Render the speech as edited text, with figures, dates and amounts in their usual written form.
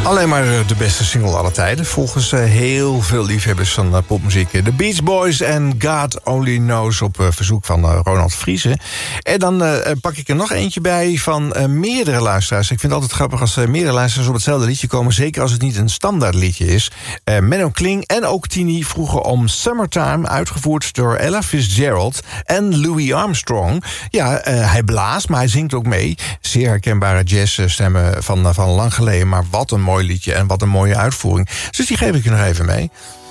Alleen maar de beste single aller tijden. Volgens heel veel liefhebbers van popmuziek. The Beach Boys en God Only Knows op verzoek van Ronald Friese. En dan pak ik er nog eentje bij van meerdere luisteraars. Ik vind het altijd grappig als meerdere luisteraars op hetzelfde liedje komen. Zeker als het niet een standaard liedje is. Menno Kling en ook Tini vroegen om Summertime, uitgevoerd door Ella Fitzgerald en Louis Armstrong. Ja, hij blaast, maar hij zingt ook mee. Zeer herkenbare jazzstemmen van lang geleden. Maar wat een mooi liedje en wat een mooie uitvoering. Dus die geef ik je nog even mee.